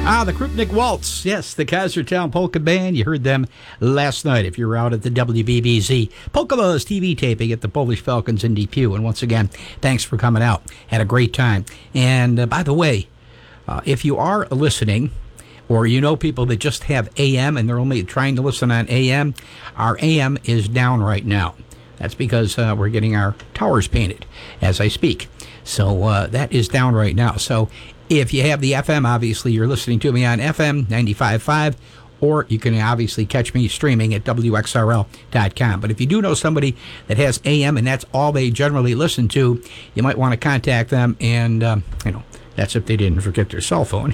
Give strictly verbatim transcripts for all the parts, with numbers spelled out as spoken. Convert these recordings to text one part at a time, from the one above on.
Ah, the Krupnik Waltz. Yes, the Kaisertown Polka Band. You heard them last night if you were out at the W B B Z Polka Buzz T V taping at the Polish Falcons in Depew. And once again, thanks for coming out. Had a great time. And uh, by the way, uh, if you are listening, or you know people that just have A M and they're only trying to listen on A M, our A M is down right now. That's because uh, we're getting our towers painted as I speak. So uh, that is down right now. So if you have the F M, obviously you're listening to me on F M ninety-five point five, or you can obviously catch me streaming at W X R L dot com. But if you do know somebody that has A M and that's all they generally listen to, you might want to contact them. And, um, you know, that's if they didn't forget their cell phone.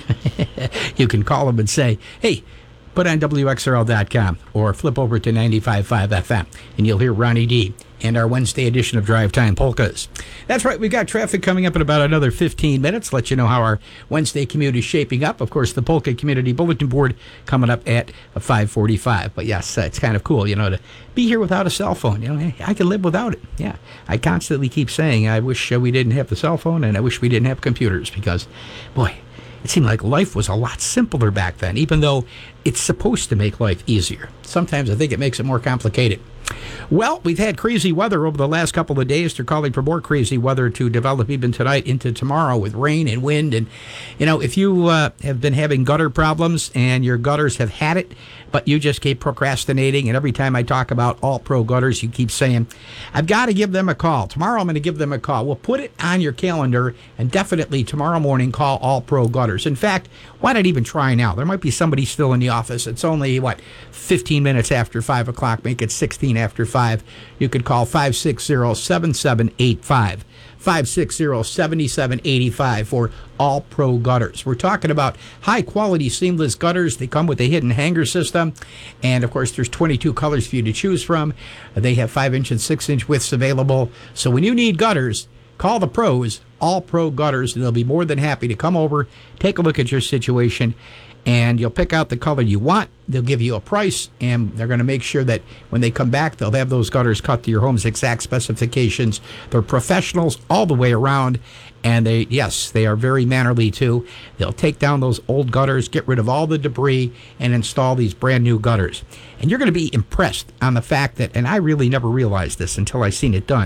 You can call them and say, hey, put on W X R L dot com or flip over to ninety-five point five F M, and you'll hear Ronnie D and our Wednesday edition of Drive Time Polkas. That's right, we've got traffic coming up in about another fifteen minutes. Let you know how our Wednesday commute is shaping up. Of course, the Polka Community Bulletin Board coming up at five forty-five. But yes, uh, it's kind of cool, you know, to be here without a cell phone. You know, hey, I can live without it. Yeah, I constantly keep saying I wish uh, we didn't have the cell phone, and I wish we didn't have computers, because, boy, it seemed like life was a lot simpler back then, even though it's supposed to make life easier. Sometimes I think it makes it more complicated. Well, we've had crazy weather over the last couple of days. They're calling for more crazy weather to develop even tonight into tomorrow with rain and wind. And, you know, if you uh, have been having gutter problems and your gutters have had it, but you just keep procrastinating, and every time I talk about All Pro Gutters, you keep saying, I've got to give them a call. Tomorrow I'm going to give them a call. Well, put it on your calendar, and definitely tomorrow morning call All Pro Gutters. In fact, why not even try now? There might be somebody still in the office. It's only, what, fifteen minutes after five o'clock. Make it sixteen after five. You could call five six zero, seven seven eight five. five six zero, seven seven eight five for All Pro Gutters. We're talking about high-quality seamless gutters. They come with a hidden hanger system. And, of course, there's twenty-two colors for you to choose from. They have five inch and six inch widths available. So when you need gutters, call the pros, All Pro Gutters, and they'll be more than happy to come over, take a look at your situation, and you'll pick out the color you want. They'll give you a price, and they're going to make sure that when they come back, they'll have those gutters cut to your home's exact specifications. They're professionals all the way around, and they, yes, they are very mannerly, too. They'll take down those old gutters, get rid of all the debris, and install these brand new gutters. And you're going to be impressed on the fact that, and I really never realized this until I seen it done,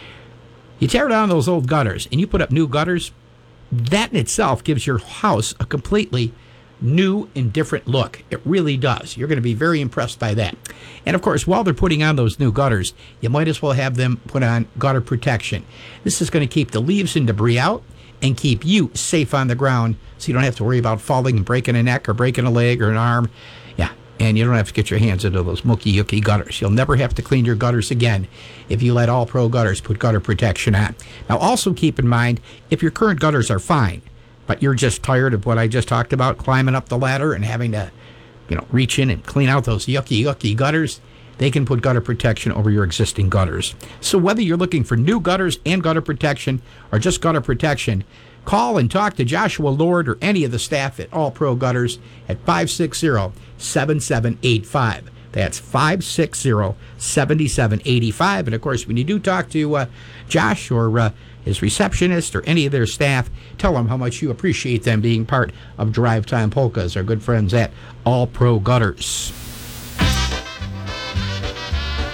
you tear down those old gutters, and you put up new gutters, that in itself gives your house a completely new and different look. It really does. You're going to be very impressed by that. And of course, while they're putting on those new gutters, you might as well have them put on gutter protection. This is going to keep the leaves and debris out and keep you safe on the ground, so you don't have to worry about falling and breaking a neck or breaking a leg or an arm. Yeah, and you don't have to get your hands into those mucky, yucky gutters. You'll never have to clean your gutters again if you let All Pro Gutters put gutter protection on. Now, also keep in mind, if your current gutters are fine, but you're just tired of what I just talked about, climbing up the ladder and having to, you know, reach in and clean out those yucky, yucky gutters, they can put gutter protection over your existing gutters. So whether you're looking for new gutters and gutter protection or just gutter protection, call and talk to Joshua Lord or any of the staff at All Pro Gutters at five six zero, seven seven eight five. That's five six zero, seven seven eight five. And, of course, when you do talk to uh, Josh or uh, his receptionist or any of their staff, tell them how much you appreciate them being part of Drive Time Polkas, our good friends at All Pro Gutters.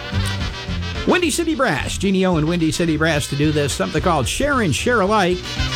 Windy City Brass. Genio and Windy City Brass to do this, something called Share and Share Alike.